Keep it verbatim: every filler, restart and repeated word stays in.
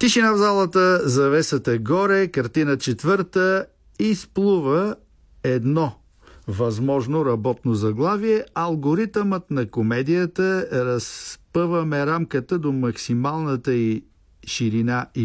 Тишина в залата, завесата горе, картина четвърта, изплува едно възможно работно заглавие. Алгоритъмът на комедията: разпъваме рамката до максималната й ширина и